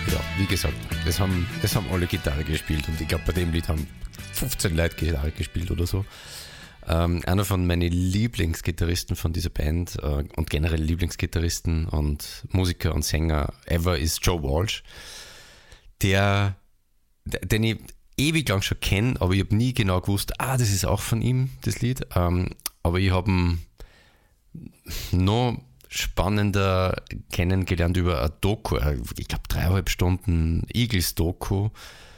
ja, wie gesagt, das haben alle Gitarre gespielt und ich glaube, bei dem Lied haben 15 Leute Gitarre gespielt oder so. Einer von meinen Lieblingsgitarristen von dieser Band und generell Lieblingsgitarristen und Musiker und Sänger ever ist Joe Walsh, den ich ewig lang schon kenne, aber ich habe nie genau gewusst, das ist auch von ihm, das Lied. Aber ich habe ihn noch spannender kennengelernt über ein Doku, ich glaube 3,5 Stunden Eagles-Doku,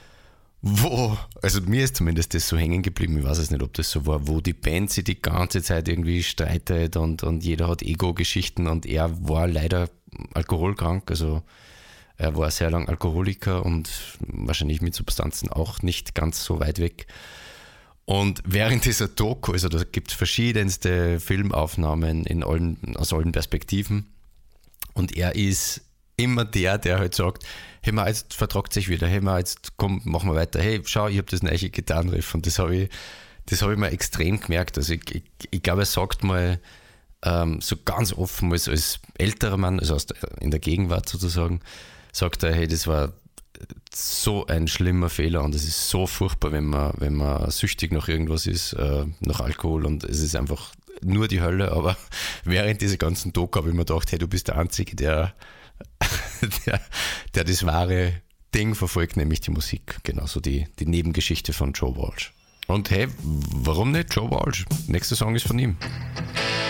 also mir ist zumindest das so hängen geblieben, ich weiß es nicht, ob das so war, wo die Band sich die ganze Zeit irgendwie streitet und jeder hat Ego-Geschichten und er war leider alkoholkrank, also er war sehr lang Alkoholiker und wahrscheinlich mit Substanzen auch nicht ganz so weit weg. Und während dieser Doku, also da gibt es verschiedenste Filmaufnahmen aus allen Perspektiven und er ist immer der halt sagt, hey, jetzt vertragt sich wieder, hey, jetzt komm, machen wir weiter, hey, schau, ich habe das neue Gitarrenriff und das habe ich mir extrem gemerkt. Also ich glaube, er sagt mal so ganz offen als älterer Mann, also in der Gegenwart sozusagen, sagt er, hey, das war so ein schlimmer Fehler und es ist so furchtbar, wenn man süchtig nach irgendwas ist, nach Alkohol und es ist einfach nur die Hölle, aber während dieser ganzen Doku habe ich mir gedacht, hey, du bist der Einzige, der das wahre Ding verfolgt, nämlich die Musik. Genauso die Nebengeschichte von Joe Walsh. Und hey, warum nicht Joe Walsh? Nächster Song ist von ihm.